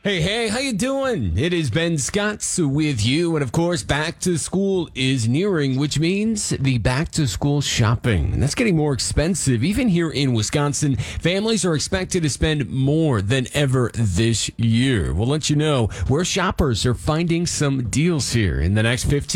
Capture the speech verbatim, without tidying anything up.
Hey, hey, how you doing? It is Ben Scotts with you, and of course, back to school is nearing, which means the back to school shopping. And that's getting more expensive. Even here in Wisconsin, families are expected to spend more than ever this year. We'll let you know where shoppers are finding some deals here in the next fifteen